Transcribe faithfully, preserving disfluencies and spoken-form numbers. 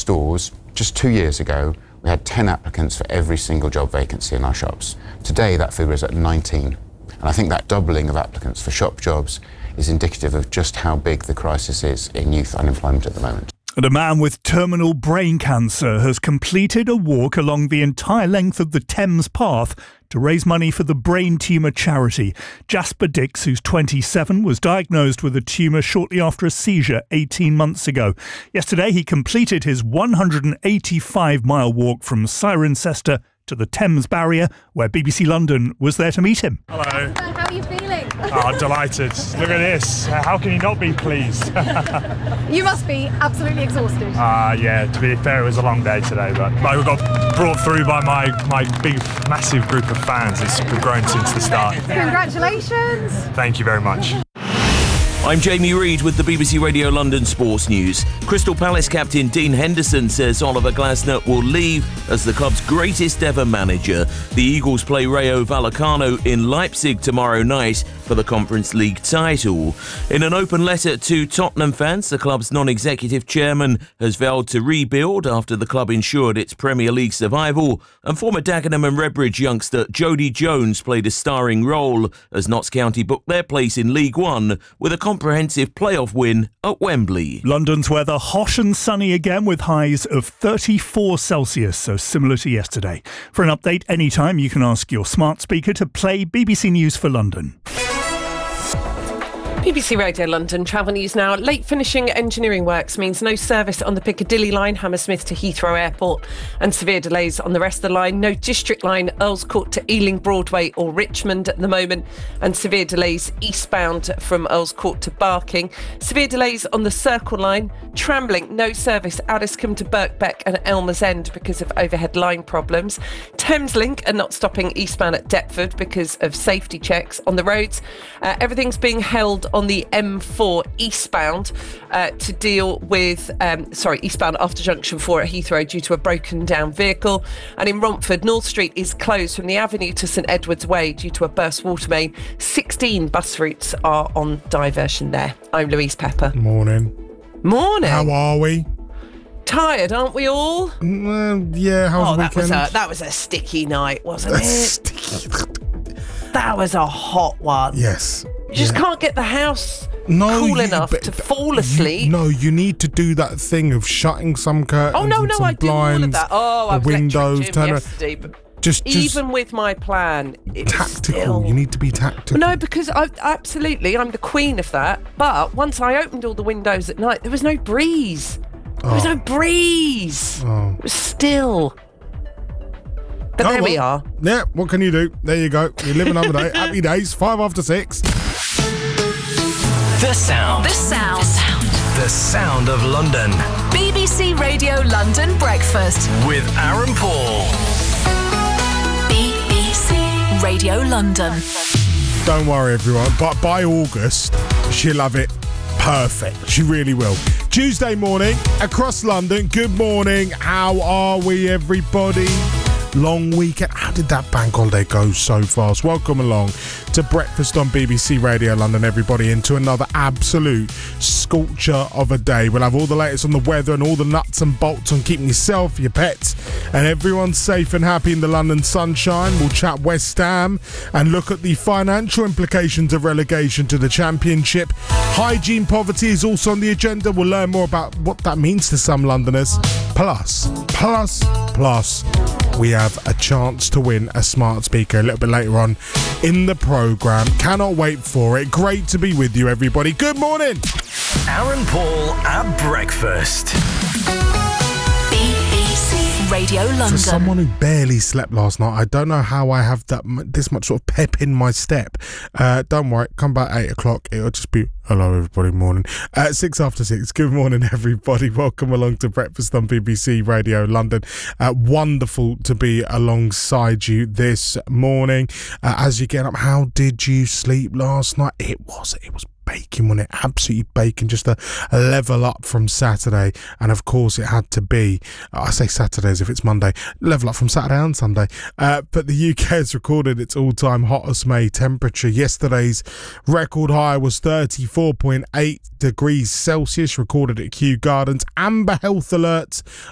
stores, just two years ago, we had ten applicants for every single job vacancy in our shops. Today, that figure is at nineteen. And I think that doubling of applicants for shop jobs is indicative of just how big the crisis is in youth unemployment at the moment. And a man with terminal brain cancer has completed a walk along the entire length of the Thames Path to raise money for the Brain Tumour charity. Jasper Dix, who's twenty-seven, was diagnosed with a tumour shortly after a seizure eighteen months ago. Yesterday, he completed his one hundred eighty-five mile walk from Cirencester to the Thames Barrier, where B B C London was there to meet him. Hello. How are you feeling? Oh, delighted. Look at this. How can you not be pleased? You must be absolutely exhausted. Ah, uh, yeah, to be fair, it was a long day today, but like, we got brought through by my, my big, massive group of fans. It's been growing since the start. Congratulations. Thank you very much. I'm Jamie Reid with the B B C Radio London Sports News. Crystal Palace captain Dean Henderson says Oliver Glasner will leave as the club's greatest ever manager. The Eagles play Rayo Vallecano in Leipzig tomorrow night for the Conference League title. In an open letter to Tottenham fans, the club's non-executive chairman has vowed to rebuild after the club ensured its Premier League survival, and former Dagenham and Redbridge youngster Jody Jones played a starring role as Notts County booked their place in League One with a comprehensive playoff win at Wembley. London's weather hot and sunny again with highs of thirty-four Celsius, so similar to yesterday. For an update anytime, you can ask your smart speaker to play B B C News for London. B B C Radio London travel news now. Late finishing engineering works means no service on the Piccadilly line, Hammersmith to Heathrow Airport, and severe delays on the rest of the line. No District line, Earls Court to Ealing Broadway or Richmond at the moment, and severe delays eastbound from Earls Court to Barking. Severe delays on the Circle line. Tramlink, no service Addiscombe to Birkbeck and Elmer's End because of overhead line problems. Thameslink are not stopping eastbound at Deptford because of safety checks on the roads. Uh, everything's being held on the M four eastbound uh, to deal with, um, sorry, eastbound after junction four at Heathrow due to a broken down vehicle. And in Romford, North Street is closed from the Avenue to St Edward's Way due to a burst water main. sixteen bus routes are on diversion there. I'm Louise Pepper. Morning. Morning. How are we? Tired, aren't we all? Uh, yeah, how's oh, the that weekend? was a that was a sticky night, wasn't A it? sticky. That was a hot one. Yes. You just yeah. can't get the house no, cool you, enough but, to fall asleep. You, no, you need to do that thing of shutting some curtains. Oh no, and no, some I do blinds, all of that. Oh, I the was windows, lecturing turn Jim it- yesterday, but Just, just even with my plan, it's tactical. still... You need to be tactical. No, because I absolutely, I'm the queen of that. But once I opened all the windows at night, there was no breeze. There was Oh. no breeze. Oh. It was still. But Oh, there we well, are. Yeah, what can you do? There you go. You live another day. Happy days. Five after six. The sound. The sound. The sound. The sound of London. B B C Radio London Breakfast. With Aaron Paul. B B C Radio London. Don't worry, everyone. But by August, she'll have it perfect. She really will. Tuesday morning, across London. Good morning. How are we, everybody? Long weekend. How did that bank holiday go so fast? Welcome along to Breakfast on B B C Radio London, everybody, into another absolute scorcher of a day. We'll have all the latest on the weather and all the nuts and bolts on keeping yourself, your pets, and everyone safe and happy in the London sunshine. We'll chat West Ham and look at the financial implications of relegation to the Championship. Hygiene poverty is also on the agenda. We'll learn more about what that means to some Londoners. Plus, plus, plus, we have a chance to win a smart speaker a little bit later on in the programme. Cannot wait for it. Great to be with you, everybody. Good morning. Aaron Paul at breakfast. B B C Radio London. For someone who barely slept last night, I don't know how I have that this much sort of pep in my step. Uh, don't worry, come back eight o'clock. It'll just be hello, everybody. Morning. Uh, six after six. Good morning, everybody. Welcome along to Breakfast on B B C Radio London. Uh, wonderful to be alongside you this morning. Uh, as you get up, how did you sleep last night? It was. It was. Baking, wasn't it? Absolutely baking, just a, a level up from Saturday. And of course it had to be, I say Saturday as if it's Monday, level up from Saturday and Sunday. Uh, but the U K has recorded its all-time hottest May temperature. Yesterday's record high was thirty-four point eight degrees Celsius, recorded at Kew Gardens. Amber health alert